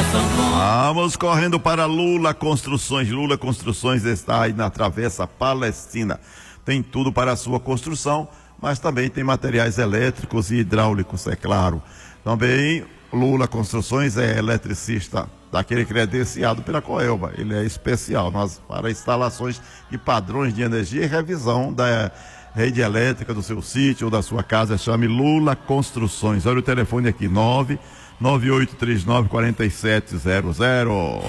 Vamos correndo para Lula Construções. Lula Construções está aí na Travessa Palestina. Tem tudo para a sua construção, mas também tem materiais elétricos e hidráulicos, é claro. Também Lula Construções é eletricista daquele credenciado pela Coelba. Ele é especial para instalações de padrões de energia e revisão da rede elétrica do seu sítio ou da sua casa. Chame Lula Construções. Olha o telefone aqui, 99839-4700.